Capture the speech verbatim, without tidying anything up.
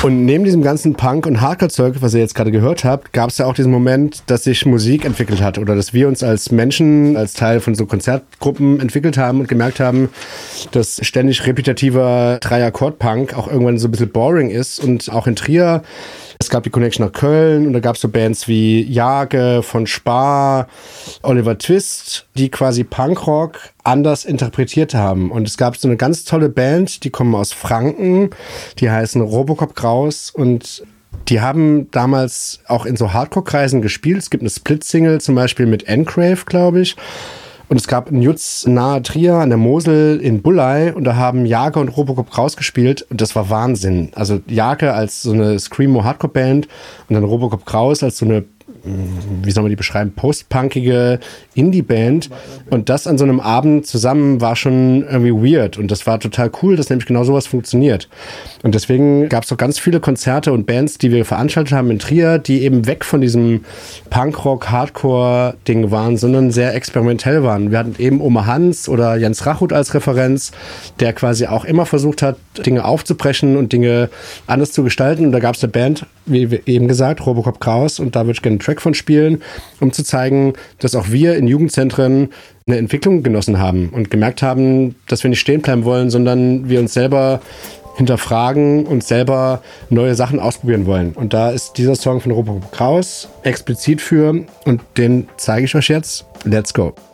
Und neben diesem ganzen Punk- und Hardcore-Zeug, was ihr jetzt gerade gehört habt, gab es ja auch diesen Moment, dass sich Musik entwickelt hat oder dass wir uns als Menschen, als Teil von so Konzertgruppen entwickelt haben und gemerkt haben, dass ständig repetitiver Drei-Akkord-Punk auch irgendwann so ein bisschen boring ist. Und auch in Trier, es gab die Connection nach Köln und da gab es so Bands wie Jage, von Spar, Oliver Twist, die quasi Punkrock anders interpretiert haben. Und es gab so eine ganz tolle Band, die kommen aus Franken, die heißen Robocop Kraus und die haben damals auch in so Hardcore-Kreisen gespielt. Es gibt eine Split-Single zum Beispiel mit Encrave, glaube ich. Und es gab einen Jutz nahe Trier an der Mosel in Bullei und da haben Jake und Robocop Kraus gespielt und das war Wahnsinn. Also Jake als so eine Screamo-Hardcore-Band und dann Robocop Kraus als so eine, wie soll man die beschreiben, postpunkige Indie-Band. Und das an so einem Abend zusammen war schon irgendwie weird. Und das war total cool, dass nämlich genau sowas funktioniert. Und deswegen gab es auch ganz viele Konzerte und Bands, die wir veranstaltet haben in Trier, die eben weg von diesem Punkrock-Hardcore-Ding waren, sondern sehr experimentell waren. Wir hatten eben Oma Hans oder Jens Rachut als Referenz, der quasi auch immer versucht hat, Dinge aufzubrechen und Dinge anders zu gestalten. Und da gab es eine Band, wie eben gesagt, Robocop Kraus, und da würde ich gerne einen Track von spielen, um zu zeigen, dass auch wir in Jugendzentren eine Entwicklung genossen haben und gemerkt haben, dass wir nicht stehen bleiben wollen, sondern wir uns selber hinterfragen und selber neue Sachen ausprobieren wollen. Und da ist dieser Song von Robocop Kraus explizit für und den zeige ich euch jetzt. Let's go.